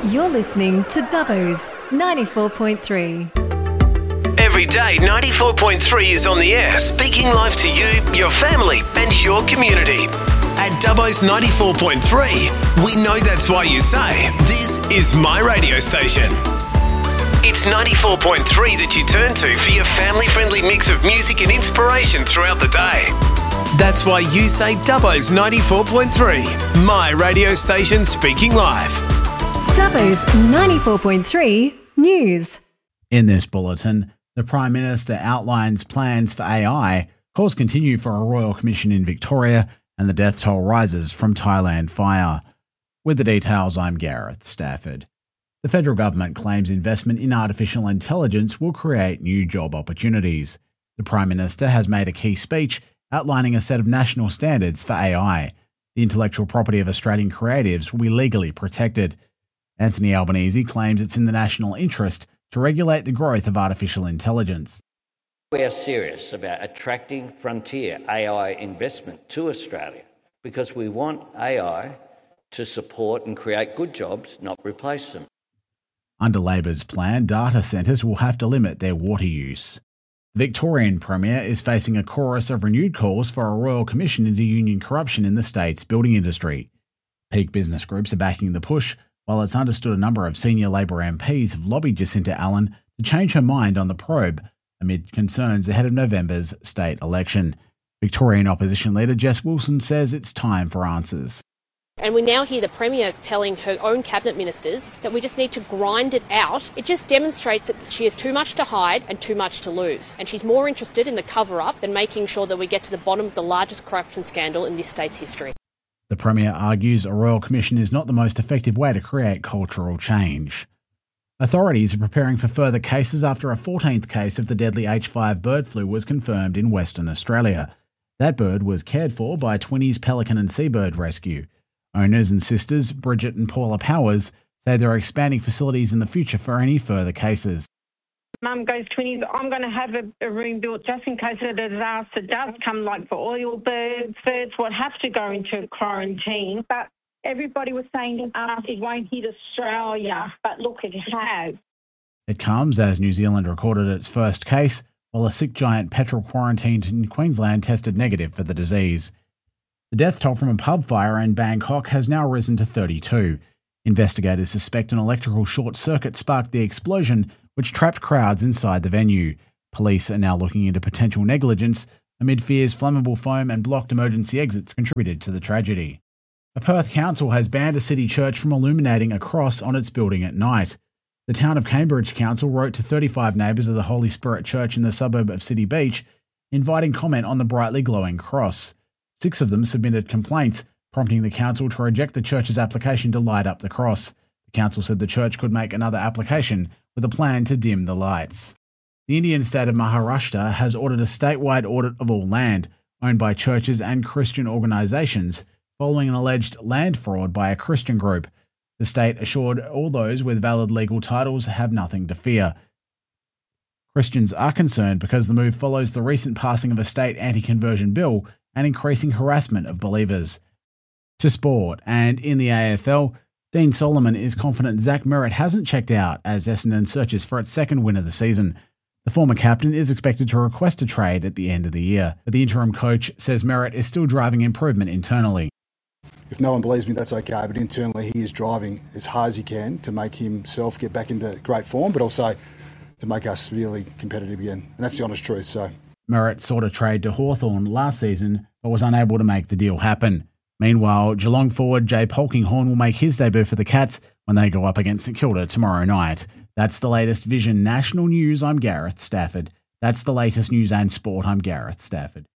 You're listening to Dubbo's 94.3. Every day, 94.3 is on the air, speaking live to you, your family, and your community. At Dubbo's 94.3, we know that's why you say, this is my radio station. It's 94.3 that you turn to for your family-friendly mix of music and inspiration throughout the day. That's why you say Dubbo's 94.3, my radio station speaking live. Dubbo's 94.3 News. In this bulletin, the Prime Minister outlines plans for AI, calls continue for a Royal Commission in Victoria, and the death toll rises from Thailand fire. With the details, I'm Gareth Stafford. The federal government claims investment in artificial intelligence will create new job opportunities. The Prime Minister has made a key speech outlining a set of national standards for AI. The intellectual property of Australian creatives will be legally protected. Anthony Albanese claims it's in the national interest to regulate the growth of artificial intelligence. We are serious about attracting frontier AI investment to Australia because we want AI to support and create good jobs, not replace them. Under Labor's plan, data centres will have to limit their water use. The Victorian Premier is facing a chorus of renewed calls for a Royal Commission into union corruption in the state's building industry. Peak business groups are backing the push, while it's understood a number of senior Labor MPs have lobbied Jacinta Allan to change her mind on the probe amid concerns ahead of November's state election. Victorian opposition leader Jess Wilson says it's time for answers. And we now hear the Premier telling her own cabinet ministers that we just need to grind it out. It just demonstrates that she has too much to hide and too much to lose. And she's more interested in the cover-up than making sure that we get to the bottom of the largest corruption scandal in this state's history. The Premier argues a Royal Commission is not the most effective way to create cultural change. Authorities are preparing for further cases after a 14th case of the deadly H5 bird flu was confirmed in Western Australia. That bird was cared for by Twinnies Pelican and Seabird Rescue. Owners and sisters, Bridget and Paula Powers, say they're expanding facilities in the future for any further cases. Mum goes, Twinnies, I'm going to have a room built just in case a disaster does come, like for oil birds. Birds would have to go into quarantine. But everybody was saying to us it won't hit Australia, but look, it has. It comes as New Zealand recorded its first case, while a sick giant petrel quarantined in Queensland tested negative for the disease. The death toll from a pub fire in Bangkok has now risen to 32. Investigators suspect an electrical short circuit sparked the explosion, which trapped crowds inside the venue. Police are now looking into potential negligence amid fears flammable foam and blocked emergency exits contributed to the tragedy. A Perth council has banned a city church from illuminating a cross on its building at night. The Town of Cambridge Council wrote to 35 neighbours of the Holy Spirit Church in the suburb of City Beach, inviting comment on the brightly glowing cross. 6 of them submitted complaints, prompting the council to reject the church's application to light up the cross. The council said the church could make another application with a plan to dim the lights. The Indian state of Maharashtra has ordered a statewide audit of all land owned by churches and Christian organisations following an alleged land fraud by a Christian group. The state assured all those with valid legal titles have nothing to fear. Christians are concerned because the move follows the recent passing of a state anti-conversion bill and increasing harassment of believers. To sport, and in the AFL, Dean Solomon is confident Zach Merrett hasn't checked out as Essendon searches for its second win of the season. The former captain is expected to request a trade at the end of the year, but the interim coach says Merrett is still driving improvement internally. If no one believes me, that's okay, but internally he is driving as hard as he can to make himself get back into great form, but also to make us really competitive again. And that's the honest truth. So Merrett sought a trade to Hawthorn last season, but was unable to make the deal happen. Meanwhile, Geelong forward Jay Polkinghorne will make his debut for the Cats when they go up against St Kilda tomorrow night. That's the latest Vision National News. I'm Gareth Stafford. That's the latest news and sport. I'm Gareth Stafford.